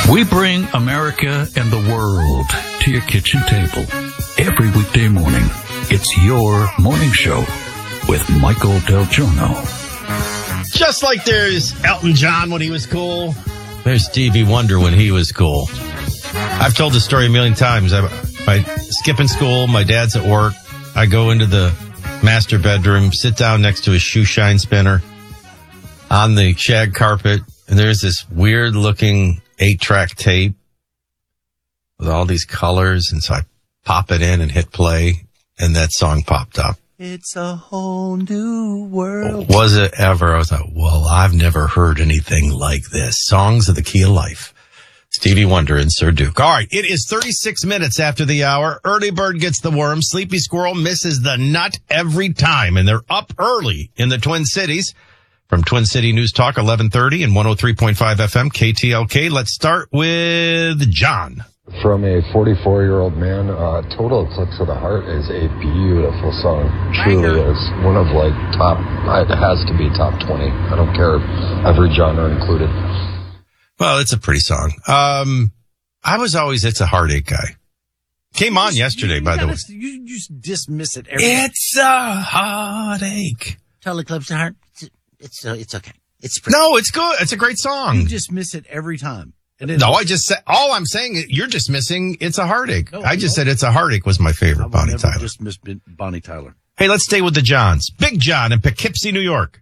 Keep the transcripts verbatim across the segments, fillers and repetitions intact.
We bring America and the world to your kitchen table every weekday morning. It's your morning show with Michael Del Giorno. Just like there's Elton John when he was cool, there's Stevie Wonder when he was cool. I've told this story a million times. I, I skip in school, my dad's at work. I go into the master bedroom, sit down next to his shoe shine spinner on the shag carpet, and there's this weird looking eight track tape with all these colors. And so I pop it in and hit play, and that song popped up. It's a whole new world. Was it ever? I was like, well, I've never heard anything like this. Songs of the Key of Life. Stevie Wonder and Sir Duke. All right, it is thirty-six minutes after the hour. Early bird gets the worm. Sleepy squirrel misses the nut every time, and they're up early in the Twin Cities. From Twin City News Talk, eleven thirty and one oh three point five F M, K T L K. Let's start with John. From a forty-four-year-old man, uh, Total Eclipse of the Heart is a beautiful song. Truly is. One of, like, top, it has to be top twenty. I don't care, every genre included. Well, it's a pretty song. Um, I was always It's a Heartache guy. Came on yesterday, you, you by gotta, the way. You just dismiss it every It's a heartache. Total Eclipse of the Heart. It's, it's, uh, it's okay. It's pretty. No, it's good. It's a great song. You dismiss it every time. And no, I just said, all I'm saying is you're dismissing It's a Heartache. No, I just no. said It's a Heartache was my favorite, Bonnie never Tyler. Dismiss Bonnie Tyler. Hey, let's stay with the Johns. Big John in Poughkeepsie, New York.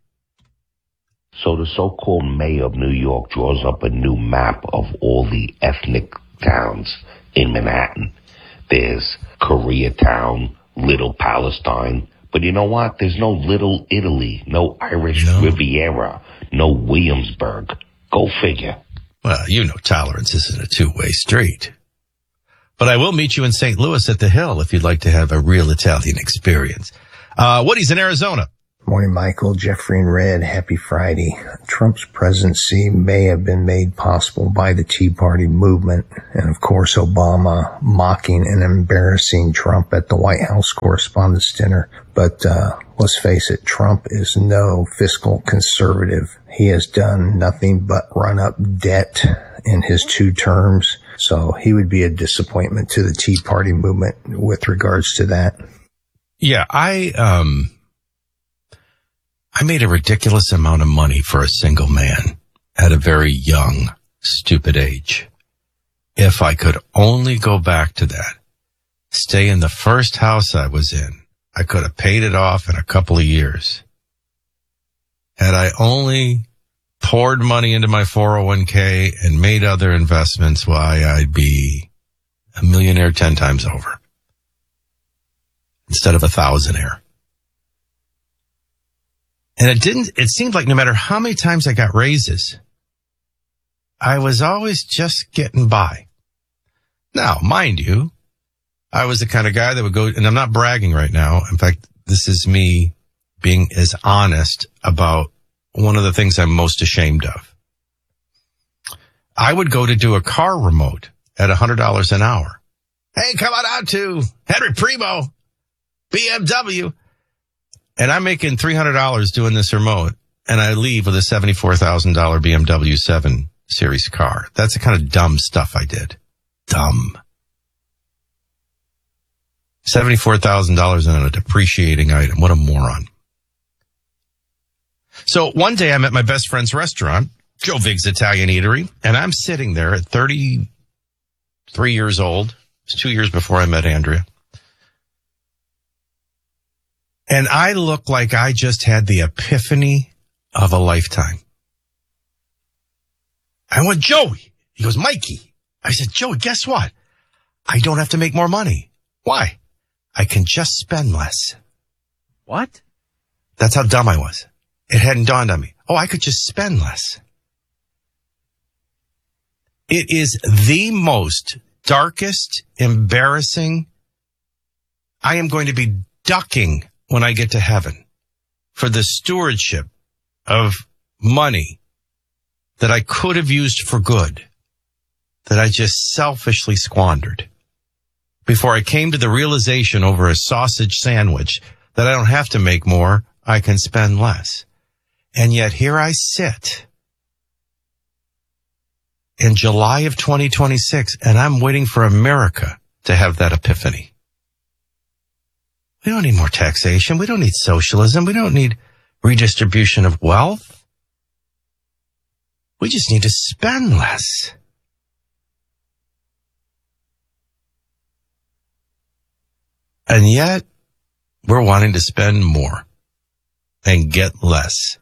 So the so-called mayor of New York draws up a new map of all the ethnic towns in Manhattan. There's Koreatown, Little Palestine, but you know what? There's no Little Italy, no Irish no. Riviera, no Williamsburg. Go figure. Well, you know tolerance isn't a two-way street. But I will meet you in Saint Louis at the Hill if you'd like to have a real Italian experience. Uh, Woody's in Arizona. Morning, Michael, Jeffrey, and Red. Happy Friday. Trump's presidency may have been made possible by the Tea Party movement and, of course, Obama mocking and embarrassing Trump at the White House Correspondents' Dinner. But uh let's face it, Trump is no fiscal conservative. He has done nothing but run up debt in his two terms. So he would be a disappointment to the Tea Party movement with regards to that. Yeah, I... um. I made a ridiculous amount of money for a single man at a very young, stupid age. If I could only go back to that, stay in the first house I was in, I could have paid it off in a couple of years. Had I only poured money into my four oh one k and made other investments, why, I'd be a millionaire ten times over instead of a thousandaire. And it didn't, it seemed like no matter how many times I got raises, I was always just getting by. Now, mind you, I was the kind of guy that would go, and I'm not bragging right now. In fact, this is me being as honest about one of the things I'm most ashamed of. I would go to do a car remote at one hundred dollars an hour. Hey, come on out to Henry Primo, B M W. And I'm making three hundred dollars doing this remote, and I leave with a seventy-four thousand dollars B M W seven Series car. That's the kind of dumb stuff I did. Dumb. seventy-four thousand dollars on a depreciating item. What a moron. So one day I'm at my best friend's restaurant, Joe Vig's Italian Eatery, and I'm sitting there at thirty-three years old. It's two years before I met Andrea. And I look like I just had the epiphany of a lifetime. I went, Joey. He goes, Mikey. I said, Joey, guess what? I don't have to make more money. Why? I can just spend less. What? That's how dumb I was. It hadn't dawned on me. Oh, I could just spend less. It is the most darkest, embarrassing. I am going to be ducking when I get to heaven for the stewardship of money that I could have used for good, that I just selfishly squandered before I came to the realization over a sausage sandwich that I don't have to make more, I can spend less. And yet here I sit in July of twenty twenty-six, and I'm waiting for America to have that epiphany. We don't need more taxation. We don't need socialism. We don't need redistribution of wealth. We just need to spend less. And yet, we're wanting to spend more and get less.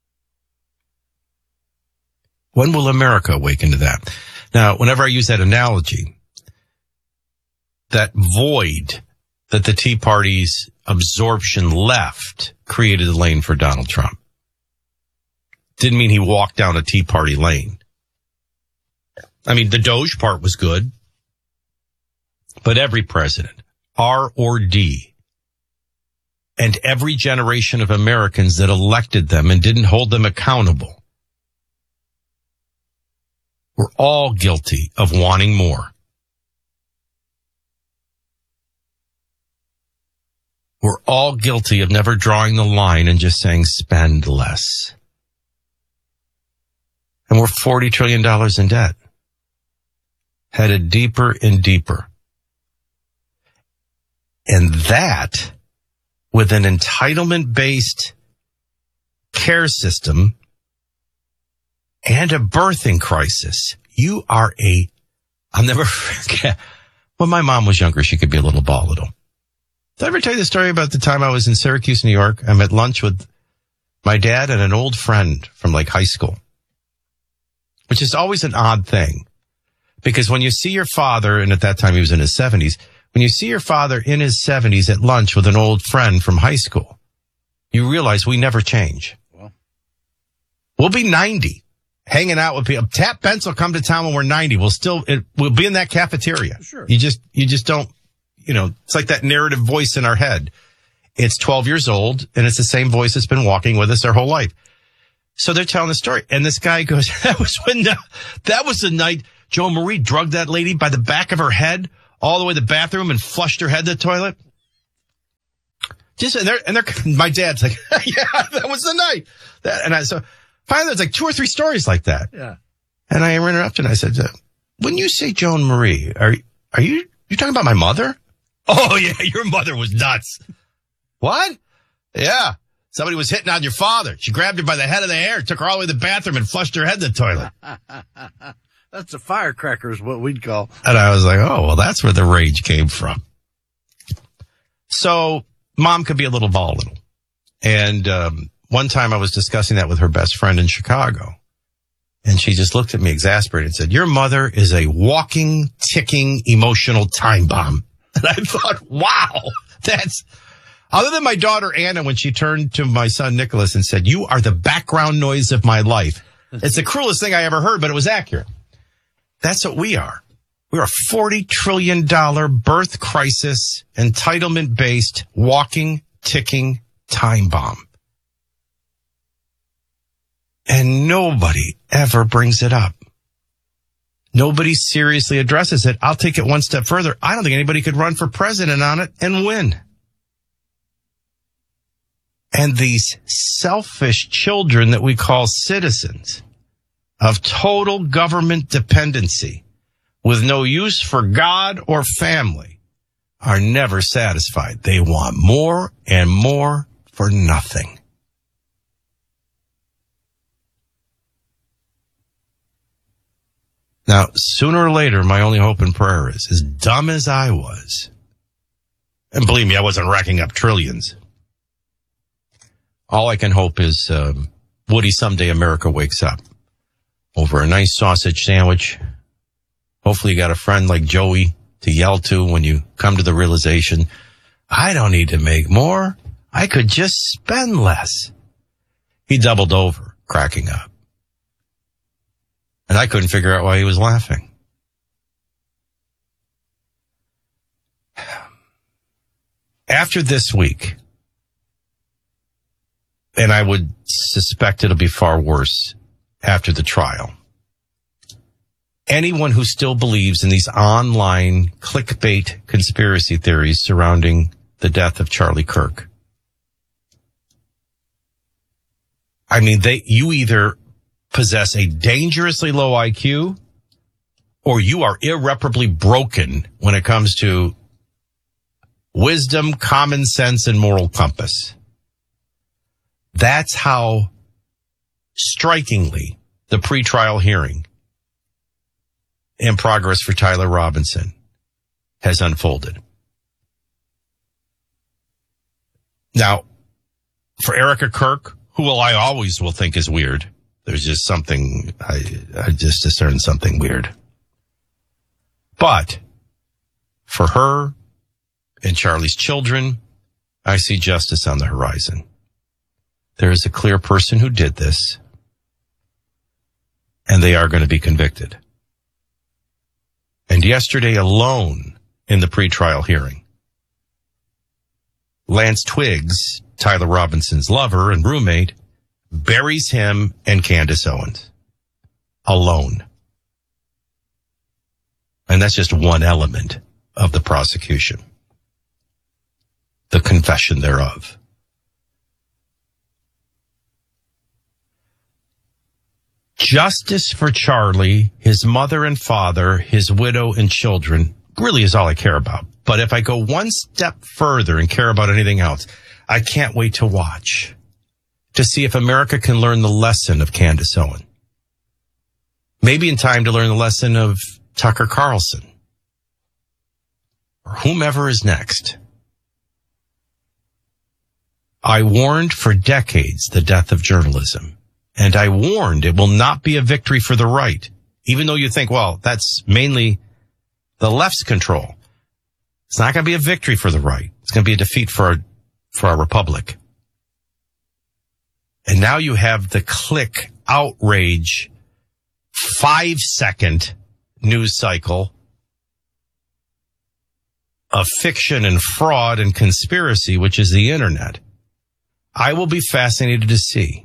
When will America awaken to that? Now, whenever I use that analogy, that void that the Tea Party's absorption left created a lane for Donald Trump. Didn't mean he walked down a Tea Party lane. I mean, the Doge part was good, but every president, R or D, and every generation of Americans that elected them and didn't hold them accountable, we're all guilty of wanting more. We're all guilty of never drawing the line and just saying spend less. And we're forty trillion dollars in debt, headed deeper and deeper. And that, with an entitlement-based care system and a birthing crisis, you are a, I'll never forget, when my mom was younger, she could be a little volatile. Did I ever tell you the story about the time I was in Syracuse, New York? I'm at lunch with my dad and an old friend from like high school, which is always an odd thing. Because when you see your father, and at that time he was in his seventies, when you see your father in his seventies at lunch with an old friend from high school, you realize we never change. Well, we'll be ninety. Hanging out with people. Tap Bents will come to town when we're ninety. We'll still, it, we'll be in that cafeteria. Sure. You just, you just don't, you know, it's like that narrative voice in our head. It's twelve years old and it's the same voice that's been walking with us their whole life. So they're telling the story. And this guy goes, that was when, the, that was the night Joe Marie drugged that lady by the back of her head all the way to the bathroom and flushed her head to the toilet. Just, and they're, and they're, my dad's like, yeah, that was the night. That, and I, so, finally, there's like two or three stories like that. Yeah. And I interrupted and I said, when you say Joan Marie, are, are you, you talking about my mother? Oh yeah, your mother was nuts. What? Yeah. Somebody was hitting on your father. She grabbed her by the head of the hair, took her all the way to the bathroom and flushed her head in the toilet. That's a firecracker is what we'd call. And I was like, oh, well, that's where the rage came from. So mom could be a little volatile. And, um, one time I was discussing that with her best friend in Chicago, and she just looked at me exasperated and said, your mother is a walking, ticking, emotional time bomb. And I thought, wow, that's, other than my daughter Anna, when she turned to my son Nicholas and said, you are the background noise of my life. It's the cruelest thing I ever heard, but it was accurate. That's what we are. We're a forty trillion dollars birth crisis, entitlement-based, walking, ticking time bomb. And nobody ever brings it up. Nobody seriously addresses it. I'll take it one step further. I don't think anybody could run for president on it and win. And these selfish children that we call citizens of total government dependency with no use for God or family are never satisfied. They want more and more for nothing. Now, sooner or later, my only hope and prayer is, as dumb as I was, and believe me, I wasn't racking up trillions. All I can hope is, um, Woody, someday America wakes up over a nice sausage sandwich. Hopefully you got a friend like Joey to yell to when you come to the realization, I don't need to make more. I could just spend less. He doubled over, cracking up. And I couldn't figure out why he was laughing. After this week, and I would suspect it'll be far worse after the trial, anyone who still believes in these online clickbait conspiracy theories surrounding the death of Charlie Kirk, I mean, they, you either possess a dangerously low I Q or you are irreparably broken when it comes to wisdom, common sense, and moral compass. That's how strikingly the pretrial hearing in progress for Tyler Robinson has unfolded. Now, for Erica Kirk, who will I always will think is weird, there's just something, I, I just discern something weird. But for her and Charlie's children, I see justice on the horizon. There is a clear person who did this, and they are going to be convicted. And yesterday alone in the pretrial hearing, Lance Twiggs, Tyler Robinson's lover and roommate, buries him and Candace Owens alone. And that's just one element of the prosecution. The confession thereof. Justice for Charlie, his mother and father, his widow and children really is all I care about. But if I go one step further and care about anything else, I can't wait to watch to see if America can learn the lesson of Candace Owen. Maybe in time to learn the lesson of Tucker Carlson or whomever is next. I warned for decades the death of journalism. And I warned it will not be a victory for the right, even though you think, well, that's mainly the left's control. It's not going to be a victory for the right. It's going to be a defeat for our, for our republic. And now you have the click, outrage, five-second news cycle of fiction and fraud and conspiracy, which is the internet. I will be fascinated to see.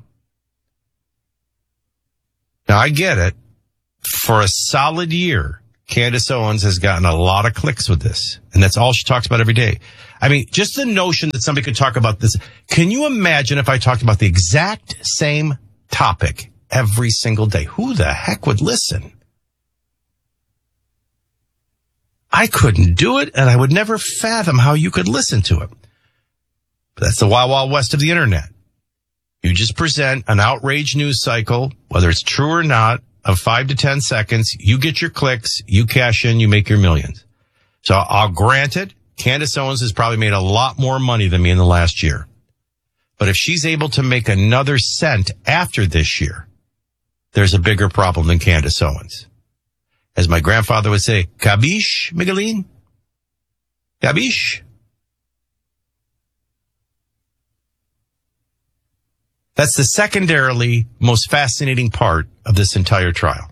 Now, I get it. For a solid year, Candace Owens has gotten a lot of clicks with this. And that's all she talks about every day. I mean, just the notion that somebody could talk about this. Can you imagine if I talked about the exact same topic every single day? Who the heck would listen? I couldn't do it, and I would never fathom how you could listen to it. But that's the wild, wild west of the internet. You just present an outrage news cycle, whether it's true or not, of five to ten seconds. You get your clicks, you cash in, you make your millions. So I'll grant it. Candace Owens has probably made a lot more money than me in the last year. But if she's able to make another cent after this year, there's a bigger problem than Candace Owens. As my grandfather would say, Kabish, Miguelin? Kabish? That's the secondarily most fascinating part of this entire trial.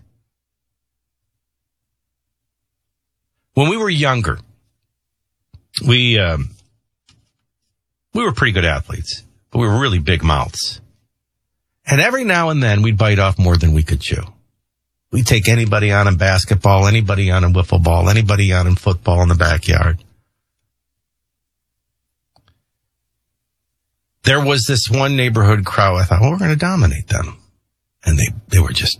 When we were younger, we um, we were pretty good athletes, but we were really big mouths. And every now and then we'd bite off more than we could chew. We'd take anybody on in basketball, anybody on in wiffle ball, anybody on in football in the backyard. There was this one neighborhood crowd. I thought, well, we're going to dominate them. And they, they were just,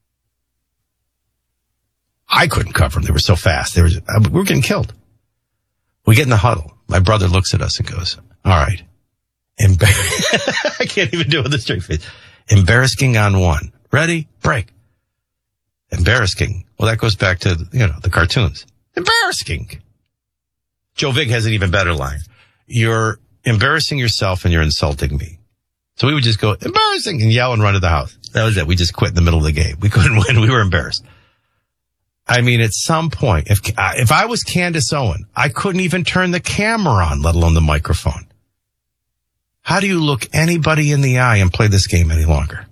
I couldn't cover them. They were so fast. They were, just, we were getting killed. We get in the huddle. My brother looks at us and goes, all right. Embar- I can't even do it with a straight face. Embarrassing on one. Ready? Break. Embarrassing. Well, that goes back to, you know, the cartoons. Embarrassing. Joe Vig has an even better line. You're embarrassing yourself and you're insulting me. So we would just go, embarrassing, and yell and run to the house. That was it. We just quit in the middle of the game. We couldn't win. We were embarrassed. I mean, at some point, if if I was Candace Owen, I couldn't even turn the camera on, let alone the microphone. How do you look anybody in the eye and play this game any longer?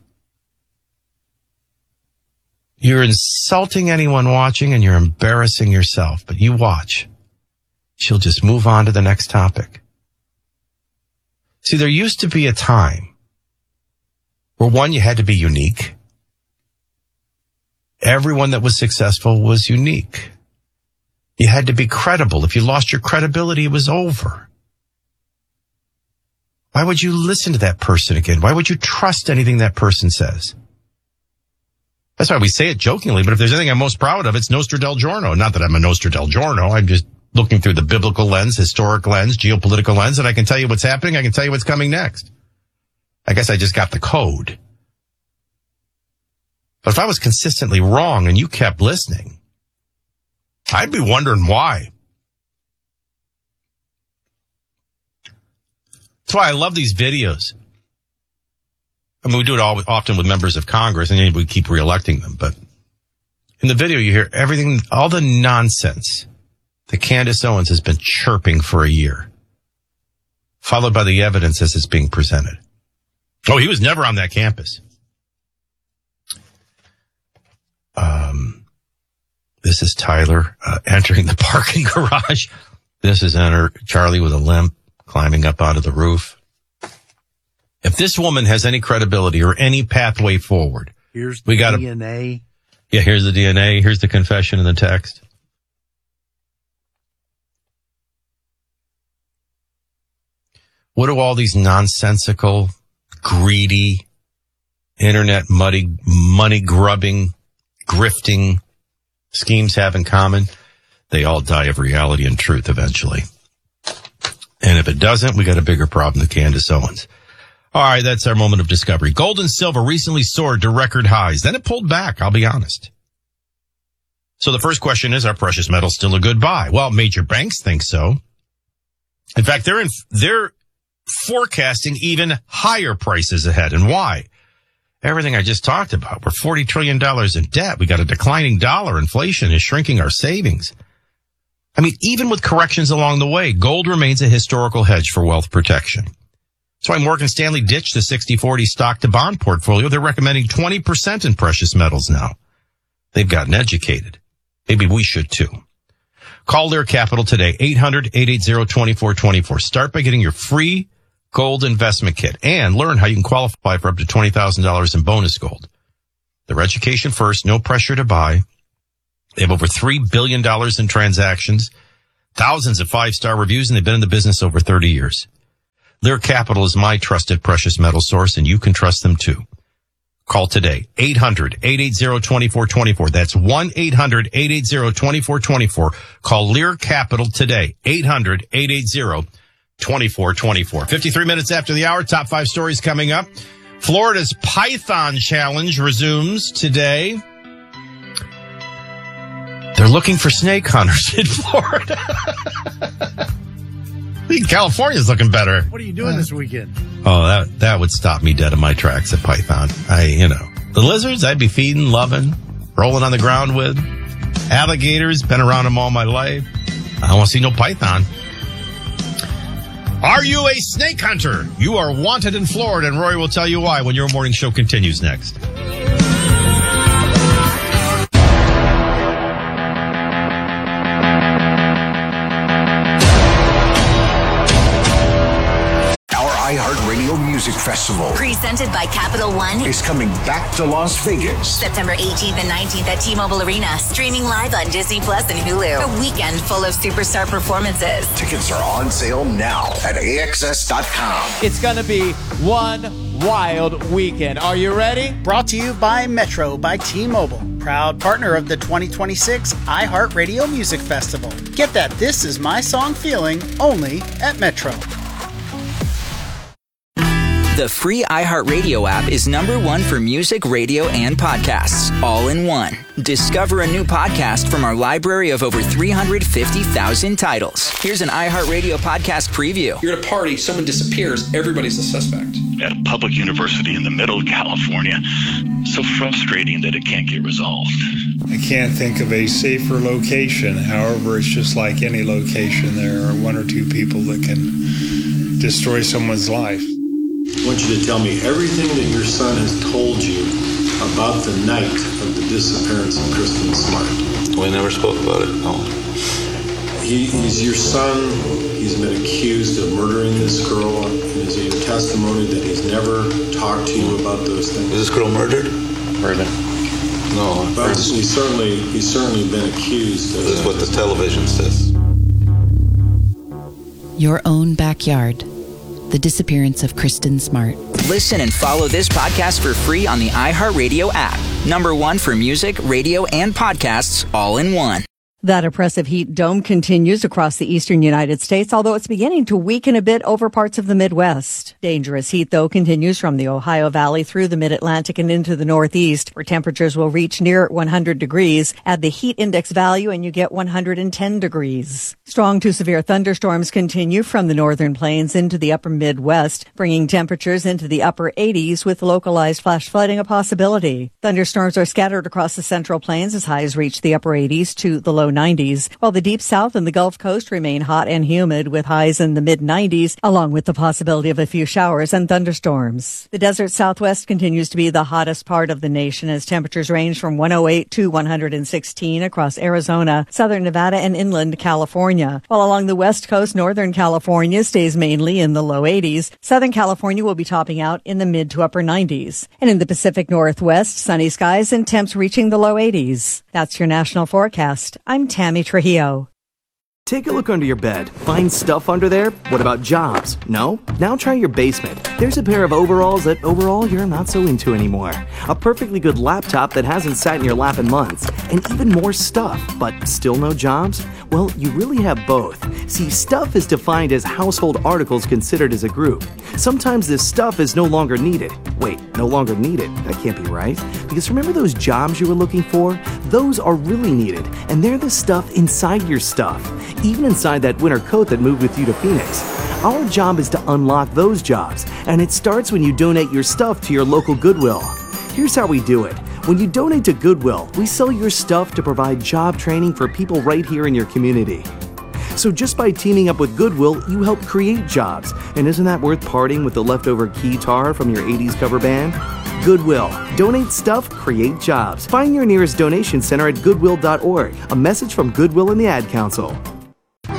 You're insulting anyone watching and you're embarrassing yourself, but you watch. She'll just move on to the next topic. See, there used to be a time where, one, you had to be unique. Everyone that was successful was unique. You had to be credible. If you lost your credibility, it was over. Why would you listen to that person again? Why would you trust anything that person says? That's why we say it jokingly, but if there's anything I'm most proud of, it's Nostra del Giorno. Not that I'm a Nostra del Giorno. I'm just looking through the biblical lens, historic lens, geopolitical lens, and I can tell you what's happening. I can tell you what's coming next. I guess I just got the code. But if I was consistently wrong and you kept listening, I'd be wondering why. That's why I love these videos. I mean, we do it all often with members of Congress, and we keep reelecting them. But in the video, you hear everything, all the nonsense that Candace Owens has been chirping for a year, followed by the evidence as it's being presented. Oh, he was never on that campus. Um, this is Tyler uh, entering the parking garage. This is enter Charlie with a limp climbing up out of the roof. If this woman has any credibility or any pathway forward, here's the we got D N A. Yeah, here's the D N A. Here's the confession in the text. What do all these nonsensical, greedy, internet muddy, money grubbing, grifting schemes have in common? They all die of reality and truth eventually. And if it doesn't, we got a bigger problem than Candace Owens. All right, that's our moment of discovery. Gold and silver recently soared to record highs. Then it pulled back, I'll be honest. So the first question is, are precious metals still a good buy? Well, major banks think so. In fact, they're in, they're forecasting even higher prices ahead. And why? Everything I just talked about. We're forty trillion dollars in debt. We got a declining dollar. Inflation is shrinking our savings. I mean, even with corrections along the way, gold remains a historical hedge for wealth protection. That's why Morgan Stanley ditched the sixty forty stock to bond portfolio. They're recommending twenty percent in precious metals now. They've gotten educated. Maybe we should too. Call Lear Capital today, eight hundred, eight eight zero, two four two four. Start by getting your free gold investment kit and learn how you can qualify for up to twenty thousand dollars in bonus gold. Their education first, no pressure to buy. They have over three billion dollars in transactions, thousands of five-star reviews, and they've been in the business over thirty years. Lear Capital is my trusted precious metal source, and you can trust them too. Call today, eight hundred, eight eight zero, two four two four. That's one eight hundred, eight eight zero, two four two four. Call Lear Capital today, eight hundred, eight eight zero, two four two four. fifty-three minutes after the hour, top five stories coming up. Florida's Python Challenge resumes today. They're looking for snake hunters in Florida. I think California's looking better. What are you doing uh, this weekend? Oh, that that would stop me dead in my tracks at Python. I, you know, the lizards I'd be feeding, loving, rolling on the ground with. Alligators, been around them all my life. I don't want to see no python. Are you a snake hunter? You are wanted in Florida, and Roy will tell you why when your morning show continues next. iHeartRadio Music Festival, presented by Capital One, is coming back to Las Vegas. September eighteenth and nineteenth at T-Mobile Arena. Streaming live on Disney Plus and Hulu. A weekend full of superstar performances. Tickets are on sale now at A X S dot com. It's going to be one wild weekend. Are you ready? Brought to you by Metro by T-Mobile. Proud partner of the twenty twenty-six iHeartRadio Music Festival. Get that This Is My Song feeling only at Metro. The free iHeartRadio app is number one for music, radio, and podcasts, all in one. Discover a new podcast from our library of over three hundred fifty thousand titles. Here's an iHeartRadio podcast preview. You're at a party, someone disappears, everybody's a suspect. At a public university in the middle of California, so frustrating that it can't get resolved. I can't think of a safer location. However, it's just like any location. There are one or two people that can destroy someone's life. I want you to tell me everything that your son has told you about the night of the disappearance of Kristen Smart. We never spoke about it, no. He, he's your son. He's been accused of murdering this girl. Is it your testimony that he's never talked to you about those things? Is this girl murdered? Murdered. No. But he's certainly, he's certainly been accused of This is what the television says. Your own backyard. The disappearance of Kristen Smart. Listen and follow this podcast for free on the iHeartRadio app. Number one for music, radio, and podcasts all in one. That oppressive heat dome continues across the eastern United States, although it's beginning to weaken a bit over parts of the Midwest. Dangerous heat, though, continues from the Ohio Valley through the Mid-Atlantic and into the Northeast, where temperatures will reach near one hundred degrees. Add the heat index value and you get one hundred ten degrees. Strong to severe thunderstorms continue from the northern plains into the upper Midwest, bringing temperatures into the upper eighties with localized flash flooding a possibility. Thunderstorms are scattered across the central plains as highs reach the upper eighties to the low nineties, while the deep south and the Gulf Coast remain hot and humid with highs in the mid nineties, along with the possibility of a few showers and thunderstorms. The desert Southwest continues to be the hottest part of the nation as temperatures range from one oh eight to one hundred sixteen across Arizona, southern Nevada, and inland California, while along the West Coast, northern California stays mainly in the low eighties. Southern California will be topping out in the mid to upper nineties. And in the Pacific Northwest, sunny skies and temps reaching the low eighties. That's your national forecast. I'm Tammy Trujillo. Take a look under your bed. Find stuff under there? What about jobs? No? Now try your basement. There's a pair of overalls that overall you're not so into anymore. A perfectly good laptop that hasn't sat in your lap in months. And even more stuff, but still no jobs? Well, you really have both. See, stuff is defined as household articles considered as a group. Sometimes this stuff is no longer needed. Wait, no longer needed? That can't be right. Because remember those jobs you were looking for? Those are really needed, and they're the stuff inside your stuff. Even inside that winter coat that moved with you to Phoenix. Our job is to unlock those jobs, and it starts when you donate your stuff to your local Goodwill. Here's how we do it. When you donate to Goodwill, we sell your stuff to provide job training for people right here in your community. So just by teaming up with Goodwill, you help create jobs. And isn't that worth parting with the leftover keytar from your eighties cover band? Goodwill. Donate stuff, create jobs. Find your nearest donation center at goodwill dot org. A message from Goodwill and the Ad Council.